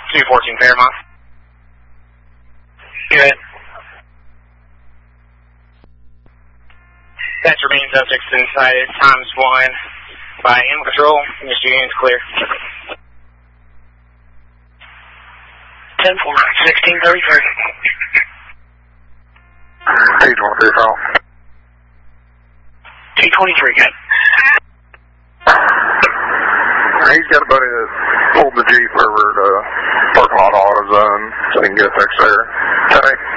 214 Fairmont. Good. That remains subjects inside times 1 by Animal Control. Mr. Union's clear. 10-4, 1633. T-23 call. T-23, good. He's got a buddy that pulled the Jeep over to parking lot AutoZone so he can get fixed there. 10-8.